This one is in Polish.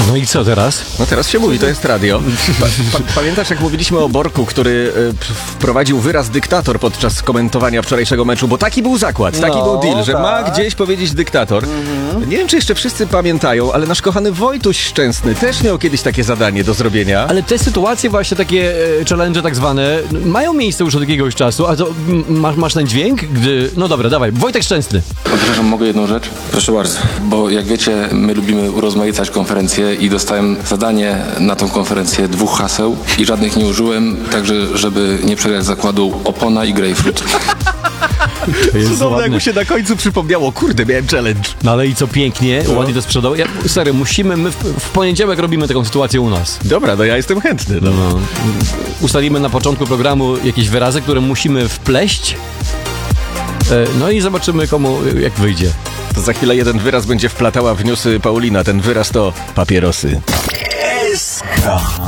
No i co teraz? No teraz się mówi, to jest radio. Pamiętasz, jak mówiliśmy o Borku, który wprowadził wyraz dyktator podczas komentowania wczorajszego meczu, bo taki był zakład, taki był deal, że ma gdzieś powiedzieć dyktator. Nie wiem, czy jeszcze wszyscy pamiętają, ale nasz kochany Wojtuś Szczęsny też miał kiedyś takie zadanie do zrobienia. Ale te sytuacje właśnie, takie challenge tak zwane, mają miejsce już od jakiegoś czasu, a to masz ten dźwięk, gdy... No dobra, dawaj, Wojtek Szczęsny. Przepraszam, mogę jedną rzecz? Proszę bardzo. Bo jak wiecie, my lubimy urozmaicać konferencję i dostałem zadanie na tą konferencję 2 haseł i żadnych nie użyłem, także żeby nie przegrać zakładu opona i grejpfrut. To jest Cudowne, jak mu się na końcu przypomniało, kurde, miałem challenge. No ale i co pięknie, ładnie to sprzedał. Serio, my w poniedziałek robimy taką sytuację u nas. Dobra, no ja jestem chętny. No. Ustalimy na początku programu jakieś wyrazy, które musimy wpleść. No i zobaczymy, komu jak wyjdzie. To za chwilę jeden wyraz będzie wplatała w newsy Paulina. Ten wyraz to papierosy.